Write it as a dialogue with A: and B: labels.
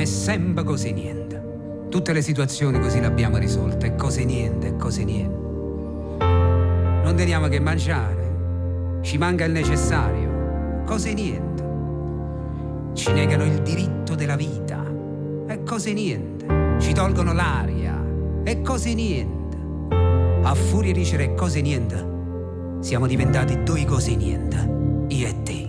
A: sempre cose niente. Tutte le situazioni così le abbiamo risolte, cose niente, cose niente. Non teniamo che mangiare, ci manca il necessario, cose niente. Ci negano il diritto della vita, e cose niente. Ci tolgono l'aria, e cose niente. A furia di dicere cose niente, siamo diventati due cose niente, io e te.